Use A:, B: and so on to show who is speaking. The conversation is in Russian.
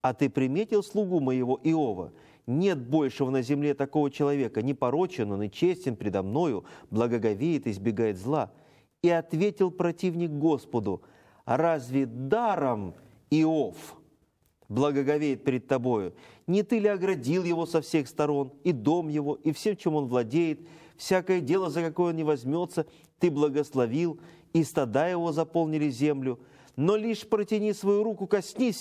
A: А ты приметил слугу моего Иова? Нет большего на земле такого человека, не порочен он и честен предо мною, благоговеет и избегает зла. И ответил противник Господу: разве даром Иов благоговеет пред тобою? Не ты ли оградил его со всех сторон, и дом его, и всем, чем он владеет, всякое дело, за какое он не возьмется, ты благословил, и стада его заполнили землю? Но лишь протяни свою руку, коснись